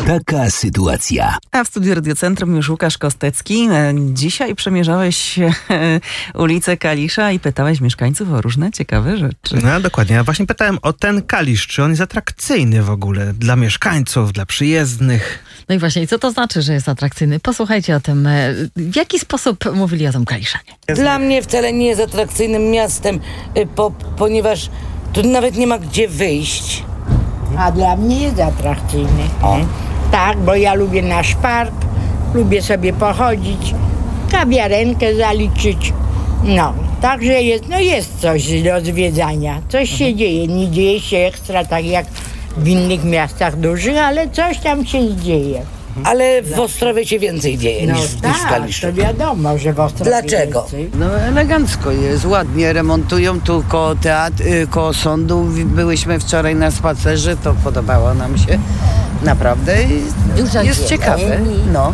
Taka sytuacja. A w studiu Radiocentrum już Łukasz Kostecki. Dzisiaj przemierzałeś ulicę Kalisza i pytałeś mieszkańców o różne ciekawe rzeczy. No dokładnie, ja właśnie pytałem o ten Kalisz, czy on jest atrakcyjny w ogóle dla mieszkańców, dla przyjezdnych. No i właśnie, co to znaczy, że jest atrakcyjny? Posłuchajcie o tym, w jaki sposób mówili o tym Kaliszanie. Dla mnie wcale nie jest atrakcyjnym miastem, ponieważ tu nawet nie ma gdzie wyjść. A dla mnie jest atrakcyjny. Tak, bo ja lubię nasz park, lubię sobie pochodzić, kawiarenkę zaliczyć. No, także jest coś do zwiedzania. Coś się dzieje. Nie dzieje się ekstra tak jak w innych miastach dużych, ale coś tam się dzieje. Ale w Ostrowie się więcej dzieje niż w Kaliszu. To wiadomo, że w Ostrowie Dlaczego? więcej. No elegancko jest, ładnie remontują tu koło sądu. Byłyśmy wczoraj na spacerze, to podobało nam się. Naprawdę Dużo jest ciekawe. zieleni. No.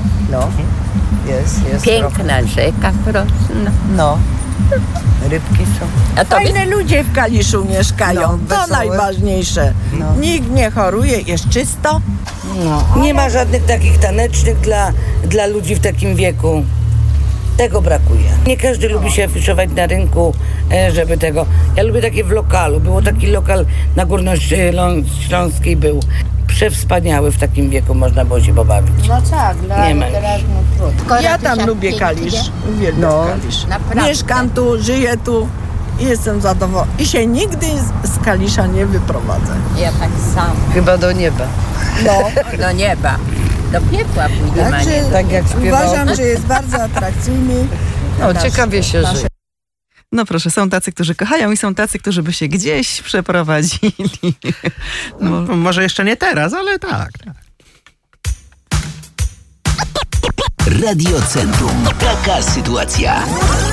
Jest Piękna rzeka prosto. No. Rybki są. A to Fajne ludzie w Kaliszu mieszkają, to wesołe. najważniejsze. Nikt nie choruje, jest czysto. Nie ma żadnych takich tanecznych dla ludzi w takim wieku. Tego brakuje. Nie każdy lubi się afiszować na rynku, żeby tego... Ja lubię takie w lokalu. Było taki lokal na Górnośląskiej był. Przewspaniały w takim wieku, można było się pobawić. No tak, Nie ma. teraz trudno. Ja tam lubię Kalisz, uwielbiam Kalisz. naprawdę. Mieszkam tu, żyję tu i jestem zadowolona. I się nigdy z Kalisza nie wyprowadzę. Ja tak samo. Chyba do nieba. Do nieba. Do piekła pójdziemy, a nie do... Tak jak śpiewał. Uważam, że jest bardzo atrakcyjny. No, ciekawie się żyje. No proszę, są tacy, którzy kochają i są tacy, którzy by się gdzieś przeprowadzili. Może jeszcze nie teraz, ale tak. Radiocentrum. Taka sytuacja.